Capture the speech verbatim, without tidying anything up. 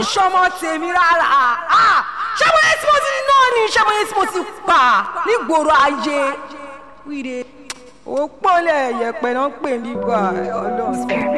ìṣọmọ tèmi rárá ṣé mo yẹ tí mo ti náà ni ṣé mo yẹ tí mo ti pa nígboro ayé wíde owó pọ́nlẹ̀ yẹpẹ̀ náà ń pè ní bá ọlọ́run.